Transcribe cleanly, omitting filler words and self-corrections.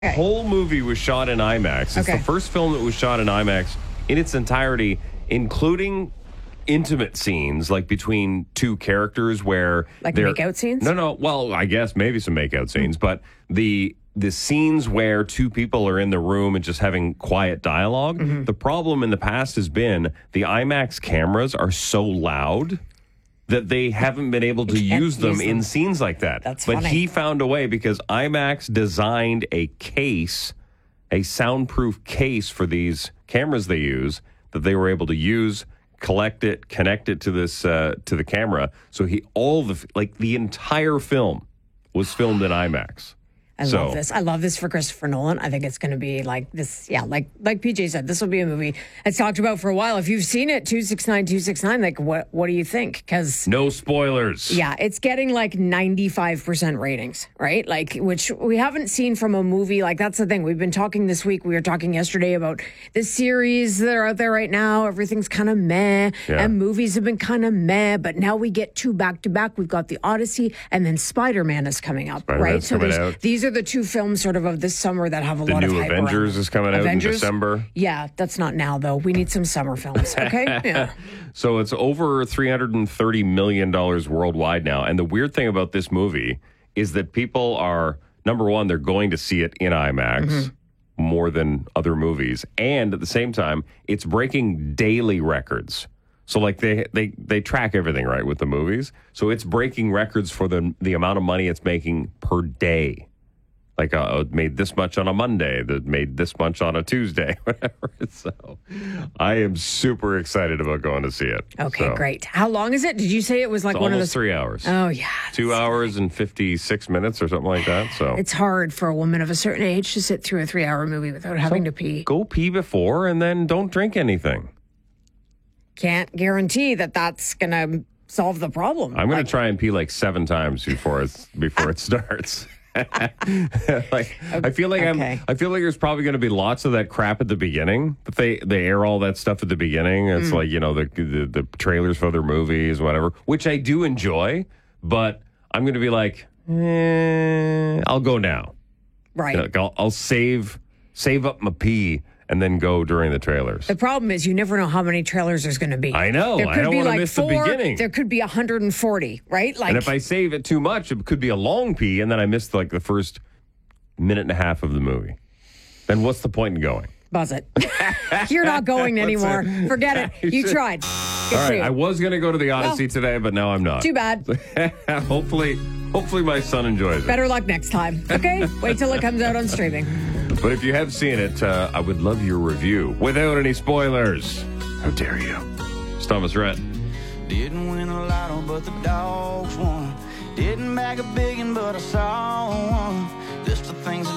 The whole movie was shot in IMAX. It's the first film that was shot in IMAX in its entirety, including intimate scenes, like between two characters where... Like make-out scenes? No. Well, I guess maybe some make-out scenes, but the scenes where two people are in the room and just having quiet dialogue, the problem in the past has been the IMAX cameras are so loud that they haven't been able to use them in scenes like that. That's but funny. he found a way because IMAX designed a case, a soundproof case for these cameras they use that they were able to use, collect it, connect it to this to the camera. So the entire film was filmed in IMAX. I love this. I love this for Christopher Nolan. I think it's going to be like this. Yeah, like PJ said, this will be a movie it's talked about for a while. If you've seen it, 269, like what do you think? Because no spoilers. Yeah, it's getting like 95% ratings, right? Like, which we haven't seen from a movie. Like, that's the thing. We've been talking this week. We were talking yesterday about the series that are out there right now. Everything's kind of meh, and movies have been kind of meh. But now we get two back to back. We've got the Odyssey, and then Spider-Man is coming up, right? So these are the two films sort of this summer that have a lot of hype. The new Avengers is coming out in December. Yeah, that's not now, though. We need some summer films, okay? Yeah. So it's over $330 million worldwide now. And the weird thing about this movie is that people are, number one, they're going to see it in IMAX more than other movies. And at the same time, it's breaking daily records. So like they track everything, right, with the movies. So it's breaking records for the amount of money it's making per day. Like it made this much on a Monday, that made this much on a Tuesday, whatever. So I am super excited about going to see it. Okay, great. How long is it? Did you say it was like one of those? 3 hours. Oh, yeah. 2 hours and 56 minutes or something like that. So it's hard for a woman of a certain age to sit through a 3 hour movie without having to pee. Go pee before and then don't drink anything. Can't guarantee that that's going to solve the problem. I'm going to try and pee like 7 times before it starts. I feel like there's probably going to be lots of that crap at the beginning. But they air all that stuff at the beginning. It's like, the trailers for other movies, whatever, which I do enjoy. But I'm going to be like, I'll go now. Right. I'll save up my pee and then go during the trailers. The problem is you never know how many trailers there's going to be. I know. I don't want to miss 4, the beginning. There could be 140, right? And if I save it too much, it could be a long pee, and then I missed like the first minute and a half of the movie. Then what's the point in going? Buzz it. You're not going anymore. Forget it. You tried. All right. I was going to go to the Odyssey today, but now I'm not. Too bad. Hopefully my son enjoys it. Better luck next time. Okay? Wait till it comes out on streaming. But if you have seen it, I would love your review without any spoilers. How dare you? It's Thomas Rhett. Didn't win a lotto, but the dogs won. Didn't bag a biggin', but I saw one. Just the things